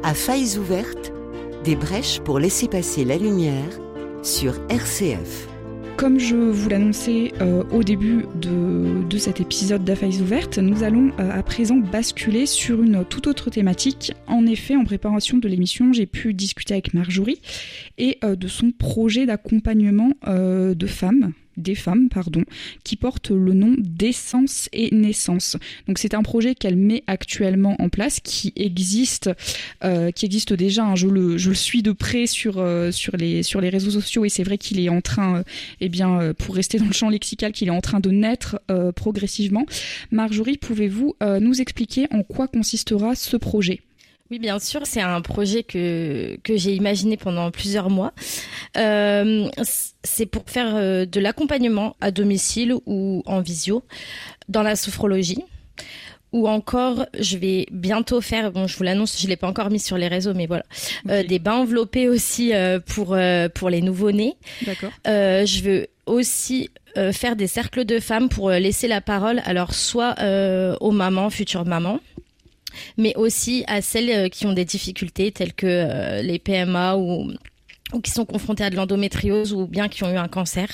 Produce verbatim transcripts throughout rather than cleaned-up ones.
À failles ouvertes, des brèches pour laisser passer la lumière sur R C F. Comme je vous l'annonçais euh, au début de, de cet épisode d'A Failles ouvertes, nous allons euh, à présent basculer sur une toute autre thématique. En effet, en préparation de l'émission, j'ai pu discuter avec Marjorie et euh, de son projet d'accompagnement euh, de femmes, des femmes, pardon, qui porte le nom d'Essence et Naissance. Donc c'est un projet qu'elle met actuellement en place, qui existe, euh, qui existe déjà. Hein, je le, je le suis de près sur euh, sur les sur les réseaux sociaux et c'est vrai qu'il est en train, euh, eh bien, euh, pour rester dans le champ lexical, qu'il est en train de naître euh, progressivement. Marjorie, pouvez-vous euh, nous expliquer en quoi consistera ce projet ? Oui, bien sûr, c'est un projet que, que j'ai imaginé pendant plusieurs mois. Euh, c'est pour faire euh, de l'accompagnement à domicile ou en visio dans la sophrologie. Ou encore, je vais bientôt faire, bon, je vous l'annonce, je ne l'ai pas encore mis sur les réseaux, mais voilà, okay. euh, des bains enveloppés aussi euh, pour, euh, pour les nouveau-nés. D'accord. Euh, je veux aussi euh, faire des cercles de femmes pour euh, laisser la parole, alors soit euh, aux mamans, futures mamans, mais aussi à celles qui ont des difficultés telles que euh, les P M A ou, ou qui sont confrontées à de l'endométriose ou bien qui ont eu un cancer.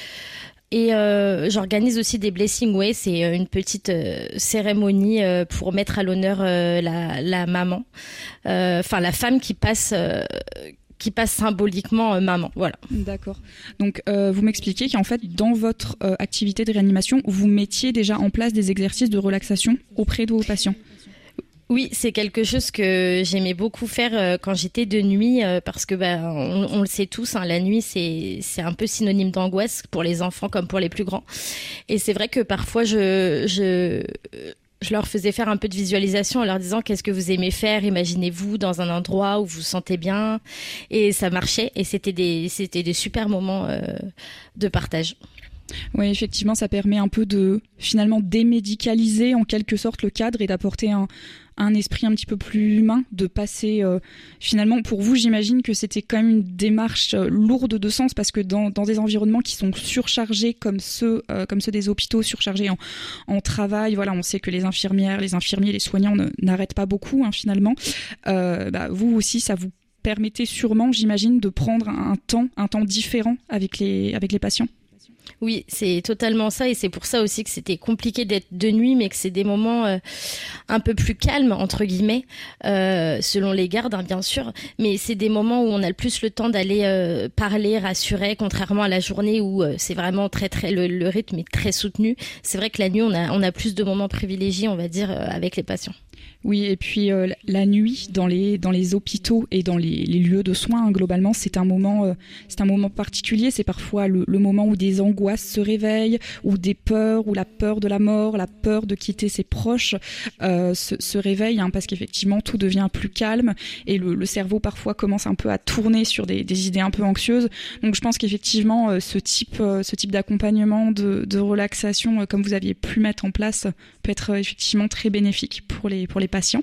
Et euh, j'organise aussi des Blessing Way, c'est une petite euh, cérémonie euh, pour mettre à l'honneur euh, la, la maman, enfin euh, la femme qui passe... Euh, qui passe symboliquement euh, maman, voilà. D'accord. Donc, euh, vous m'expliquez qu'en fait, dans votre euh, activité de réanimation, vous mettiez déjà en place des exercices de relaxation auprès de vos patients. Oui, c'est quelque chose que j'aimais beaucoup faire euh, quand j'étais de nuit, euh, parce que bah, on, on le sait tous, hein, la nuit c'est c'est un peu synonyme d'angoisse pour les enfants comme pour les plus grands. Et c'est vrai que parfois je je je leur faisais faire un peu de visualisation en leur disant qu'est-ce que vous aimez faire, imaginez-vous dans un endroit où vous vous sentez bien, et ça marchait et c'était des c'était des super moments euh, de partage. Oui, effectivement, ça permet un peu de finalement démédicaliser en quelque sorte le cadre et d'apporter un, un esprit un petit peu plus humain, de passer euh, finalement, pour vous, j'imagine que c'était quand même une démarche euh, lourde de sens parce que dans, dans des environnements qui sont surchargés comme ceux, euh, comme ceux des hôpitaux, surchargés en, en travail, voilà, on sait que les infirmières, les infirmiers, les soignants ne, n'arrêtent pas beaucoup hein, finalement. Euh, bah, vous aussi, ça vous permettait sûrement, j'imagine, de prendre un temps, un temps différent avec les, avec les patients. Oui, c'est totalement ça et c'est pour ça aussi que c'était compliqué d'être de nuit, mais que c'est des moments euh, un peu plus calmes, entre guillemets, euh, selon les gardes, hein, bien sûr. Mais c'est des moments où on a le plus le temps d'aller euh, parler, rassurer, contrairement à la journée où euh, c'est vraiment très, très, le, le rythme est très soutenu. C'est vrai que la nuit, on a, on a plus de moments privilégiés, on va dire, euh, avec les patients. Oui, et puis euh, la nuit dans les dans les hôpitaux et dans les, les lieux de soins, hein, globalement, c'est un moment euh, c'est un moment particulier. C'est parfois le, le moment où des angoisses se réveillent, ou des peurs, ou la peur de la mort, la peur de quitter ses proches euh, se, se réveille, hein, parce qu'effectivement tout devient plus calme et le, le cerveau parfois commence un peu à tourner sur des, des idées un peu anxieuses. Donc je pense qu'effectivement euh, ce type euh, ce type d'accompagnement, de, de relaxation, euh, comme vous aviez pu mettre en place, peut être euh, effectivement très bénéfique pour les pour les patients.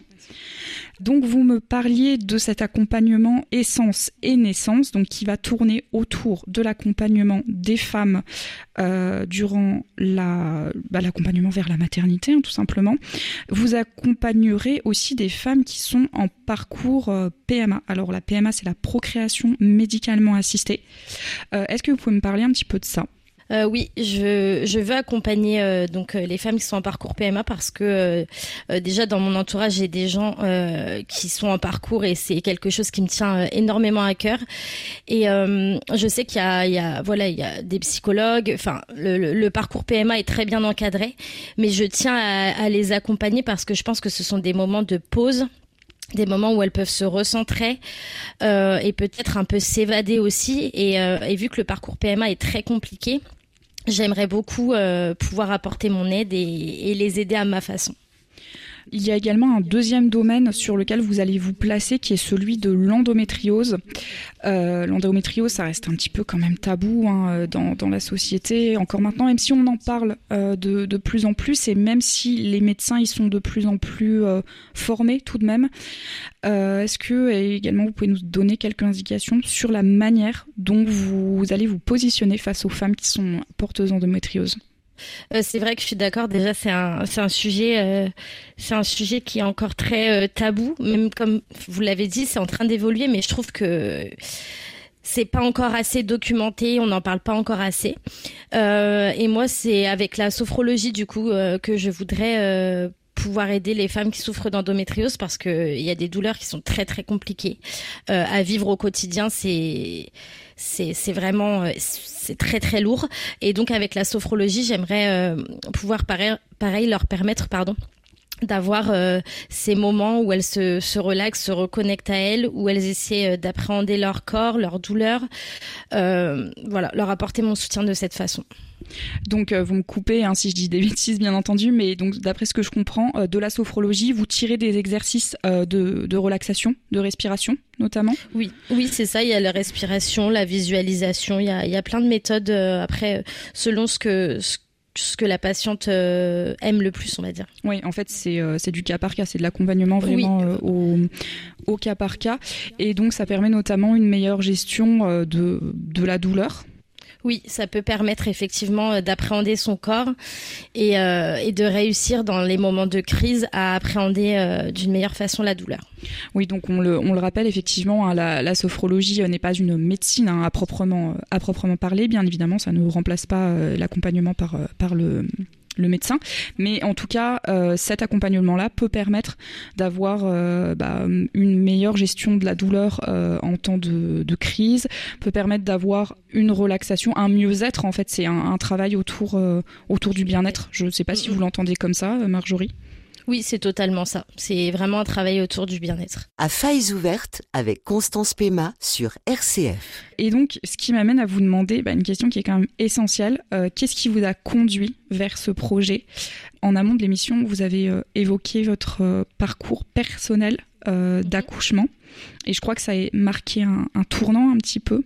Donc vous me parliez de cet accompagnement Essence et Naissance, donc qui va tourner autour de l'accompagnement des femmes euh, durant la, bah, l'accompagnement vers la maternité, hein, tout simplement. Vous accompagnerez aussi des femmes qui sont en parcours euh, P M A. Alors la P M A, c'est la procréation médicalement assistée. Euh, est-ce que vous pouvez me parler un petit peu de ça ? Euh, oui, je, je veux accompagner euh, donc euh, les femmes qui sont en parcours P M A parce que euh, euh, déjà dans mon entourage j'ai des gens euh, qui sont en parcours et c'est quelque chose qui me tient euh, énormément à cœur. Et euh, je sais qu'il y a, il y a voilà il y a des psychologues. Enfin, le, le, le parcours P M A est très bien encadré, mais je tiens à, à les accompagner parce que je pense que ce sont des moments de pause. Des moments où elles peuvent se recentrer euh, et peut-être un peu s'évader aussi. Et, euh, et vu que le parcours P M A est très compliqué, j'aimerais beaucoup euh, pouvoir apporter mon aide et, et les aider à ma façon. Il y a également un deuxième domaine sur lequel vous allez vous placer, qui est celui de l'endométriose. Euh, l'endométriose, ça reste un petit peu quand même tabou hein, dans, dans la société, encore maintenant, même si on en parle euh, de, de plus en plus, et même si les médecins ils sont de plus en plus euh, formés tout de même. Euh, est-ce que également vous pouvez nous donner quelques indications sur la manière dont vous, vous allez vous positionner face aux femmes qui sont porteuses d'endométriose ? Euh, c'est vrai que je suis d'accord. Déjà, c'est un, c'est un sujet, euh, c'est un sujet qui est encore très euh, tabou. Même comme vous l'avez dit, c'est en train d'évoluer, mais je trouve que c'est pas encore assez documenté. On n'en parle pas encore assez. Euh, et moi, c'est avec la sophrologie du coup euh, que je voudrais euh, pouvoir aider les femmes qui souffrent d'endométriose parce que il y a des douleurs qui sont très très compliquées euh, à vivre au quotidien. C'est c'est c'est vraiment c'est très très lourd. Et donc avec la sophrologie, j'aimerais euh, pouvoir pareil pareil leur permettre pardon d'avoir euh, ces moments où elles se, se relaxent, se reconnectent à elles, où elles essaient d'appréhender leur corps, leur douleur. Euh, voilà, leur apporter mon soutien de cette façon. Donc euh, vous me coupez hein, si je dis des bêtises bien entendu, mais donc d'après ce que je comprends, euh, de la sophrologie, vous tirez des exercices euh, de, de relaxation, de respiration notamment. Oui, oui c'est ça, il y a la respiration, la visualisation, il y a, il y a plein de méthodes euh, après selon ce que... Ce ce que la patiente euh, aime le plus, on va dire. Oui, en fait, c'est euh, c'est du cas par cas, c'est de l'accompagnement vraiment oui. euh, au, au cas par cas. Et donc, ça permet notamment une meilleure gestion euh, de, de la douleur. Oui, ça peut permettre effectivement d'appréhender son corps et, euh, et de réussir dans les moments de crise à appréhender euh, d'une meilleure façon la douleur. Oui, donc on le, on le rappelle effectivement, hein, la, la sophrologie n'est pas une médecine hein, à proprement, à proprement parler. Bien évidemment, ça ne remplace pas euh, l'accompagnement par, par le... le médecin, mais en tout cas euh, cet accompagnement-là peut permettre d'avoir euh, bah, une meilleure gestion de la douleur euh, en temps de, de crise, peut permettre d'avoir une relaxation, un mieux-être en fait, c'est un, un travail autour, euh, autour du bien-être. Je ne sais pas si vous l'entendez comme ça, Marjorie. Oui, c'est totalement ça. C'est vraiment un travail autour du bien-être. À Failles ouvertes avec Constance Pema sur R C F. Et donc, ce qui m'amène à vous demander bah, une question qui est quand même essentielle. Euh, qu'est-ce qui vous a conduit vers ce projet ? En amont de l'émission, vous avez euh, évoqué votre euh, parcours personnel euh, d'accouchement. Et je crois que ça a marqué un, un tournant un petit peu.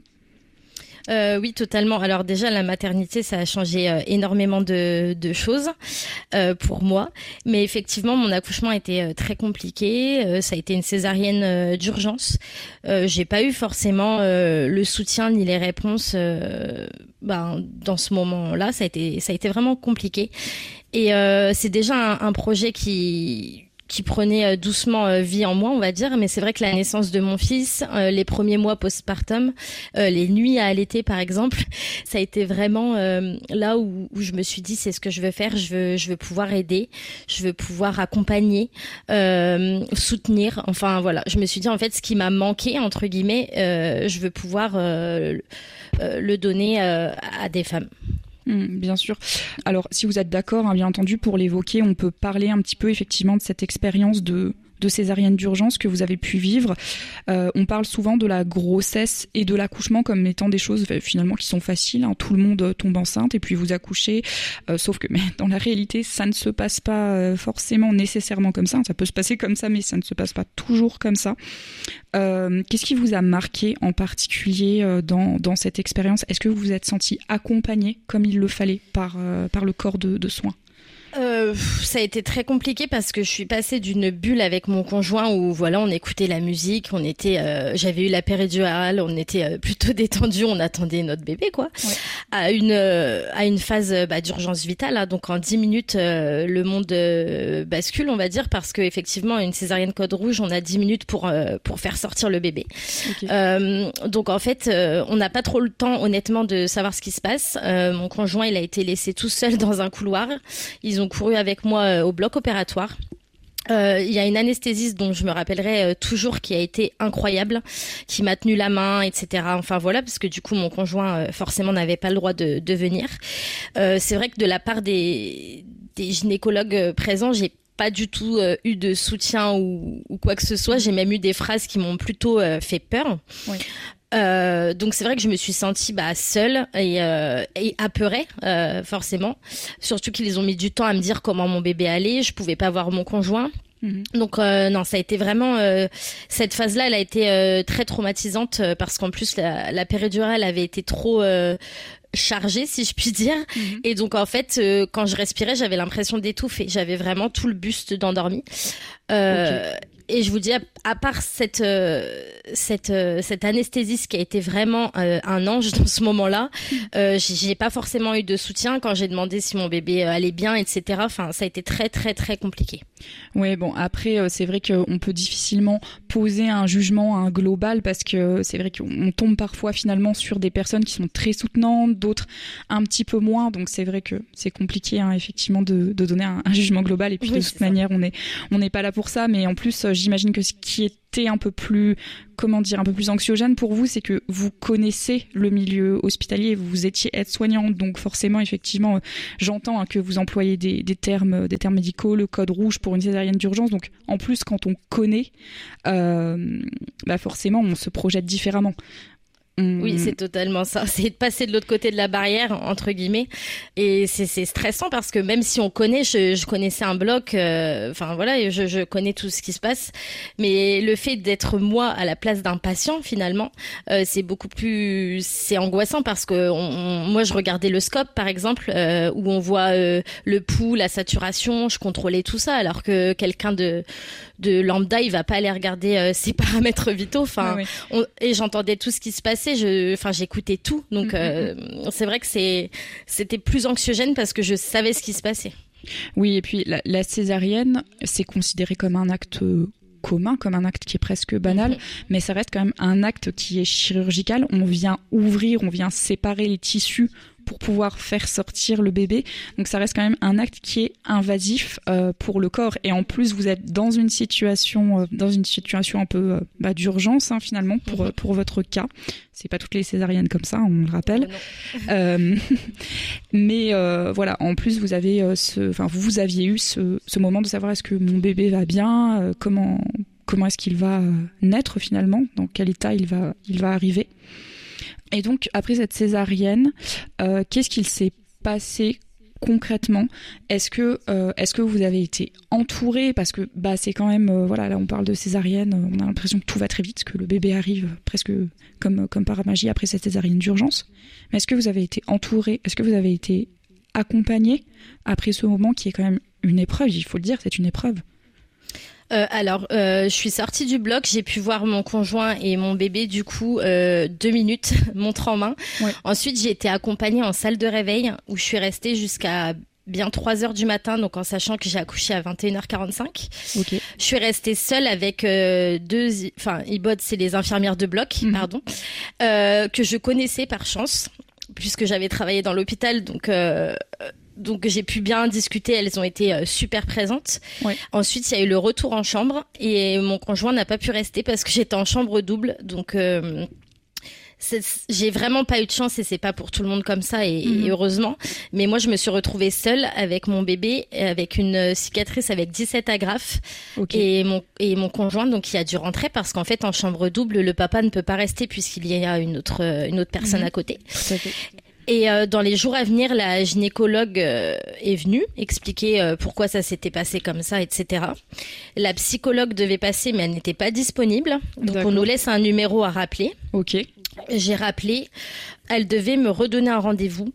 Euh, oui, totalement. Alors déjà, la maternité, ça a changé euh, énormément de, de choses euh, pour moi. Mais effectivement, mon accouchement a été euh, très compliqué. Euh, ça a été une césarienne euh, d'urgence. Euh, j'ai pas eu forcément euh, le soutien ni les réponses euh, ben, dans ce moment-là. Ça a été, ça a été vraiment compliqué. Et euh, c'est déjà un, un projet qui... qui prenait doucement vie en moi, on va dire. Mais c'est vrai que la naissance de mon fils, euh, les premiers mois postpartum, euh, les nuits à allaiter par exemple, ça a été vraiment euh, là où, où je me suis dit c'est ce que je veux faire. Je veux, je veux pouvoir aider, je veux pouvoir accompagner, euh, soutenir. Enfin voilà, je me suis dit en fait ce qui m'a manqué entre guillemets, euh, je veux pouvoir euh, euh, le donner euh, à des femmes. Mmh, bien sûr. Alors, si vous êtes d'accord, hein, bien entendu, pour l'évoquer, on peut parler un petit peu effectivement de cette expérience de, de césarienne d'urgence que vous avez pu vivre. Euh, on parle souvent de la grossesse et de l'accouchement comme étant des choses finalement qui sont faciles. Hein. Tout le monde tombe enceinte et puis vous accouchez. Euh, sauf que mais dans la réalité, ça ne se passe pas euh, forcément nécessairement comme ça. Ça peut se passer comme ça, mais ça ne se passe pas toujours comme ça. Euh, qu'est-ce qui vous a marqué en particulier euh, dans, dans cette expérience ? Est-ce que vous vous êtes senti accompagné comme il le fallait par, euh, par le corps de, de soins ? Euh, ça a été très compliqué parce que je suis passée d'une bulle avec mon conjoint où voilà on écoutait la musique, on était, euh, j'avais eu la péridurale, on était euh, plutôt détendu, on attendait notre bébé quoi, ouais. à une euh, à une phase bah, d'urgence vitale. Hein, donc en dix minutes euh, le monde euh, bascule on va dire parce que effectivement une césarienne code rouge on a dix minutes pour euh, pour faire sortir le bébé. Okay. Euh, donc en fait euh, on n'a pas trop le temps honnêtement de savoir ce qui se passe. Euh, mon conjoint il a été laissé tout seul dans un couloir. Ils ont couru avec moi euh, au bloc opératoire. Il euh, y a une anesthésiste dont je me rappellerai euh, toujours qui a été incroyable, qui m'a tenu la main, et cetera. Enfin voilà, parce que du coup mon conjoint euh, forcément n'avait pas le droit de, de venir. Euh, c'est vrai que de la part des, des gynécologues présents, j'ai pas du tout euh, eu de soutien ou, ou quoi que ce soit. J'ai même eu des phrases qui m'ont plutôt euh, fait peur. Oui. Euh, donc c'est vrai que je me suis sentie bah, seule et, euh, et apeurée euh, forcément, surtout qu'ils ont mis du temps à me dire comment mon bébé allait, je pouvais pas voir mon conjoint. Mmh. Donc euh, non, ça a été vraiment euh, cette phase-là, elle a été euh, très traumatisante euh, parce qu'en plus la, la péridurale avait été trop euh, chargée si je puis dire, mmh. et donc en fait euh, quand je respirais j'avais l'impression d'étouffer, j'avais vraiment tout le buste d'endormi. Euh, okay. et je vous dis, à, à part cette, euh, cette, euh, cette anesthésiste qui a été vraiment euh, un ange dans ce moment-là, euh, j'ai, j'ai pas forcément eu de soutien quand j'ai demandé si mon bébé allait bien, et cetera. Enfin, ça a été très, très, très compliqué. Oui, bon, après, euh, c'est vrai qu'on peut difficilement poser un jugement un global parce que c'est vrai qu'on tombe parfois finalement sur des personnes qui sont très soutenantes, d'autres un petit peu moins. Donc, c'est vrai que c'est compliqué, hein, effectivement, de, de donner un, un jugement global. Et puis, oui, de toute manière, on est, on n'est pas là pour ça. Mais en plus, euh, j'imagine que ce qui était un peu plus, comment dire, un peu plus anxiogène pour vous, c'est que vous connaissez le milieu hospitalier, vous étiez aide-soignante, donc forcément, effectivement, euh, j'entends hein, que vous employez des, des termes, des termes médicaux, le code rouge pour une césarienne d'urgence. Donc, en plus, quand on connaît, euh, bah forcément, on se projette différemment. Mmh. Oui, c'est totalement ça. C'est de passer de l'autre côté de la barrière, entre guillemets. Et c'est, c'est stressant parce que même si on connaît, je, je connaissais un bloc, euh, enfin voilà, je, je connais tout ce qui se passe. Mais le fait d'être moi à la place d'un patient, finalement, euh, c'est beaucoup plus, c'est angoissant parce que on, on, moi, je regardais le scope, par exemple, euh, où on voit euh, le pouls, la saturation, je contrôlais tout ça, alors que quelqu'un de de lambda, il va pas aller regarder euh, ses paramètres vitaux. Enfin, oui, oui. On, et j'entendais tout ce qui se passait. Je, enfin, j'écoutais tout. Donc, mm-hmm. euh, c'est vrai que c'est, c'était plus anxiogène parce que je savais ce qui se passait. Oui, et puis la, la césarienne, c'est considéré comme un acte commun, comme un acte qui est presque banal, mmh. mais ça reste quand même un acte qui est chirurgical. On vient ouvrir, on vient séparer les tissus pour pouvoir faire sortir le bébé. Donc ça reste quand même un acte qui est invasif euh, pour le corps. Et en plus, vous êtes dans une situation, euh, dans une situation un peu euh, bah, d'urgence hein, finalement pour mmh. pour votre cas. C'est pas toutes les césariennes comme ça, on le rappelle. Oh euh, mais euh, voilà, en plus vous avez euh, ce, enfin vous aviez eu ce, ce moment de savoir est-ce que mon bébé va bien, euh, comment comment est-ce qu'il va euh, naître finalement, dans quel état il va il va arriver. Et donc, après cette césarienne, euh, qu'est-ce qu'il s'est passé concrètement ? Est-ce que, euh, est-ce que vous avez été entouré ? Parce que bah, c'est quand même, euh, voilà, là on parle de césarienne, on a l'impression que tout va très vite, que le bébé arrive presque comme, comme par magie après cette césarienne d'urgence. Mais est-ce que vous avez été entouré ? Est-ce que vous avez été accompagné après ce moment qui est quand même une épreuve ? Il faut le dire, c'est une épreuve. Euh, alors, euh, je suis sortie du bloc, j'ai pu voir mon conjoint et mon bébé du coup euh, deux minutes, montre en main. Ouais. Ensuite, j'ai été accompagnée en salle de réveil où je suis restée jusqu'à bien trois heures du matin, donc en sachant que j'ai accouché à vingt et une heures quarante-cinq. Okay. Je suis restée seule avec euh, deux, enfin, I B O D, c'est les infirmières de bloc, mmh. pardon, euh, que je connaissais par chance, puisque j'avais travaillé dans l'hôpital, donc... Euh, Donc j'ai pu bien discuter, elles ont été euh, super présentes. Oui. Ensuite, il y a eu le retour en chambre et mon conjoint n'a pas pu rester parce que j'étais en chambre double. Donc euh, c'est, j'ai vraiment pas eu de chance et c'est pas pour tout le monde comme ça et, mmh. et heureusement. Mais moi, je me suis retrouvée seule avec mon bébé, avec une cicatrice avec dix-sept agrafes okay. et mon et mon conjoint donc qui a dû rentrer parce qu'en fait en chambre double, le papa ne peut pas rester puisqu'il y a une autre une autre personne mmh. à côté. Tout à fait. Et euh, dans les jours à venir, la gynécologue euh, est venue expliquer euh, pourquoi ça s'était passé comme ça, et cetera. La psychologue devait passer, mais elle n'était pas disponible. Donc D'accord. on nous laisse un numéro à rappeler. Ok. J'ai rappelé. Elle devait me redonner un rendez-vous.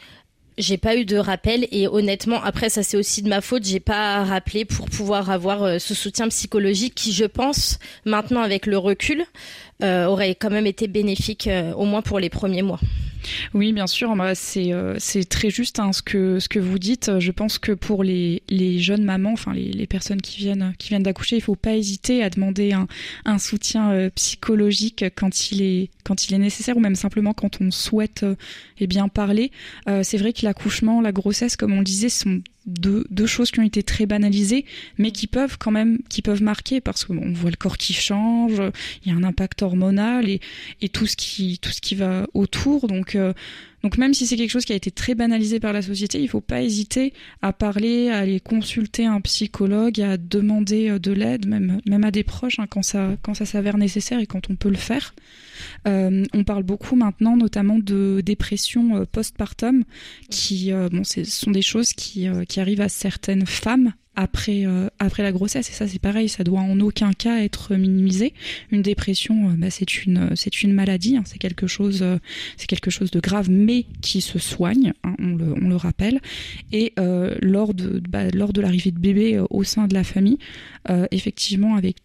J'ai pas eu de rappel et honnêtement, après ça c'est aussi de ma faute, j'ai pas rappelé pour pouvoir avoir euh, ce soutien psychologique qui, je pense, maintenant avec le recul, euh, aurait quand même été bénéfique, euh, au moins pour les premiers mois. Oui, bien sûr, bah, c'est euh, c'est très juste hein, ce que ce que vous dites. Je pense que pour les les jeunes mamans, enfin les les personnes qui viennent qui viennent d'accoucher, il faut pas hésiter à demander un un soutien euh, psychologique quand il est quand il est nécessaire ou même simplement quand on souhaite euh, eh bien parler. Euh, c'est vrai que l'accouchement, la grossesse, comme on le disait, sont deux, deux choses qui ont été très banalisées, mais qui peuvent quand même, qui peuvent marquer parce qu'on bon, voit le corps qui change, il y a un impact hormonal et, et tout ce qui, tout ce qui va autour. Donc, euh, donc même si c'est quelque chose qui a été très banalisé par la société, il faut pas hésiter à parler, à aller consulter un psychologue, à demander de l'aide, même, même à des proches hein, quand ça, quand ça s'avère nécessaire et quand on peut le faire. Euh, on parle beaucoup maintenant, notamment de dépression euh, postpartum, qui, euh, bon, ce sont des choses qui, euh, qui arrivent à certaines femmes après euh, après la grossesse et ça c'est pareil, ça doit en aucun cas être minimisé. Une dépression, euh, bah, c'est une c'est une maladie, hein, c'est quelque chose euh, c'est quelque chose de grave mais qui se soigne, hein, on le on le rappelle. Et euh, lors de bah, lors de l'arrivée de bébé euh, au sein de la famille, euh, effectivement avec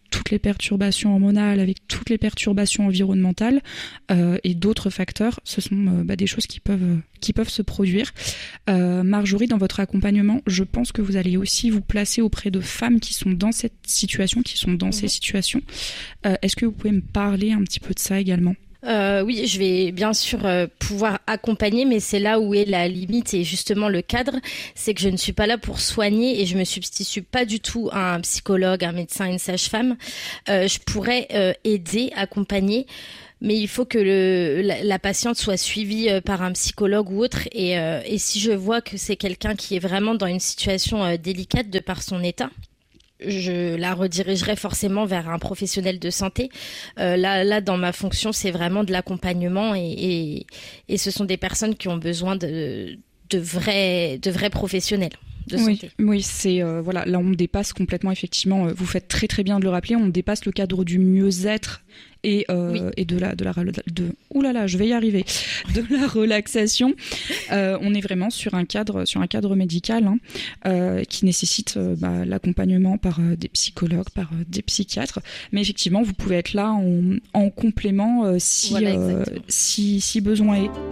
toutes les perturbations hormonales, avec toutes les perturbations environnementales euh, et d'autres facteurs, ce sont euh, bah, des choses qui peuvent, euh, qui peuvent se produire. Euh, Marjorie, dans votre accompagnement, je pense que vous allez aussi vous placer auprès de femmes qui sont dans cette situation, qui sont dans mmh. ces situations. Euh, est-ce que vous pouvez me parler un petit peu de ça également ? Euh, oui, je vais bien sûr euh, pouvoir accompagner, mais c'est là où est la limite et justement le cadre, c'est que je ne suis pas là pour soigner et je me substitue pas du tout à un psychologue, un médecin, une sage-femme. Euh, je pourrais euh, aider, accompagner, mais il faut que le, la, la patiente soit suivie euh, par un psychologue ou autre. Et, euh, et si je vois que c'est quelqu'un qui est vraiment dans une situation euh, délicate de par son état, je la redirigerai forcément vers un professionnel de santé. Euh, là, là, dans ma fonction, c'est vraiment de l'accompagnement et, et, et ce sont des personnes qui ont besoin de, de vrais, de vrais professionnels de santé. Oui, oui, c'est euh, voilà, là on dépasse complètement effectivement. Euh, vous faites très très bien de le rappeler. On dépasse le cadre du mieux-être et euh, oui. et de la de la de ouh là là, je vais y arriver, de la relaxation. Euh, on est vraiment sur un cadre sur un cadre médical hein, euh, qui nécessite euh, bah, l'accompagnement par euh, des psychologues, par euh, des psychiatres. Mais effectivement, vous pouvez être là en, en complément euh, si voilà, euh, si si besoin est.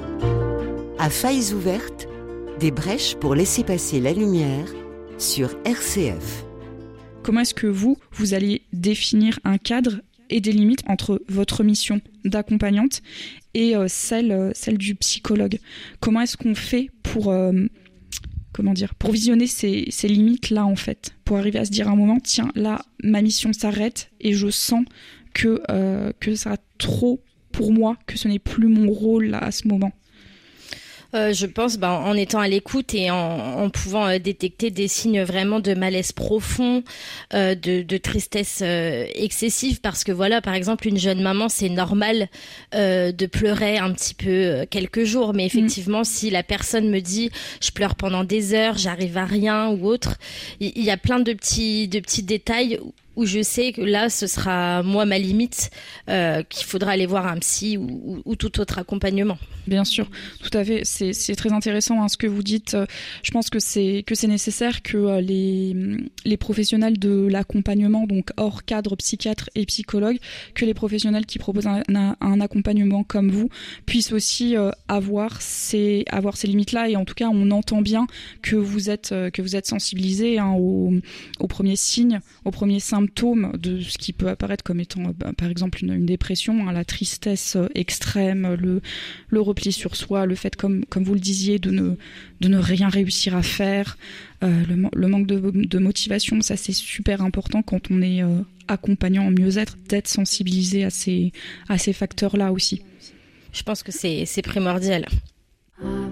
À failles ouvertes, des brèches pour laisser passer la lumière sur R C F. Comment est-ce que vous, vous allez définir un cadre et des limites entre votre mission d'accompagnante et euh, celle, euh, celle du psychologue ? Comment est-ce qu'on fait pour, euh, comment dire, pour visionner ces, ces limites-là, en fait, pour arriver à se dire à un moment, tiens, là, ma mission s'arrête et je sens que, euh, que ça a trop pour moi, que ce n'est plus mon rôle là, à ce moment ? Euh, je pense ben, en étant à l'écoute et en, en pouvant euh, détecter des signes vraiment de malaise profond, euh, de, de tristesse euh, excessive, parce que voilà, par exemple, une jeune maman, c'est normal euh, de pleurer un petit peu euh, quelques jours, mais effectivement, mmh. si la personne me dit je pleure pendant des heures, j'arrive à rien ou autre, il y, y a plein de petits, de petits détails où je sais que là, ce sera moi ma limite, euh, qu'il faudra aller voir un psy ou, ou, ou tout autre accompagnement. Bien sûr, tout à fait. C'est, c'est très intéressant hein, ce que vous dites. Je pense que c'est, que c'est nécessaire que les, les professionnels de l'accompagnement, donc hors cadre psychiatre et psychologue, que les professionnels qui proposent un, un, un accompagnement comme vous puissent aussi euh, avoir ces, avoir ces limites-là. Et en tout cas, on entend bien que vous êtes, que vous êtes sensibilisés hein, aux, aux premiers signes, aux premiers symptômes de ce qui peut apparaître comme étant bah, par exemple une, une dépression, hein, la tristesse extrême, le, le repli sur soi, le fait comme, comme vous le disiez de ne, de ne rien réussir à faire, euh, le, le manque de, de motivation, ça c'est super important quand on est euh, accompagnant en mieux-être, d'être sensibilisé à ces, à ces facteurs-là aussi. Je pense que c'est, c'est primordial.